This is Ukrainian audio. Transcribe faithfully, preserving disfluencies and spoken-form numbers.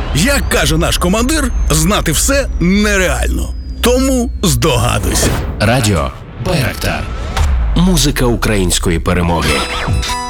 Як каже наш командир, знати все нереально. Тому здогадуйся. Радіо Байрактар. Музика української перемоги.